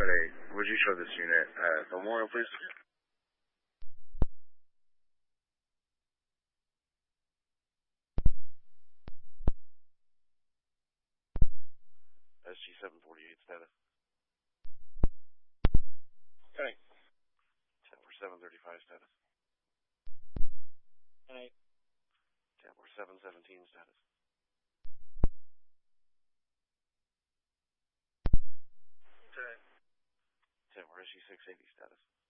Would you show this unit at Memorial, please? SG-748 status. Okay. 10-735 status. Alright. 10-717 status. Okay. 10-SG-680 status.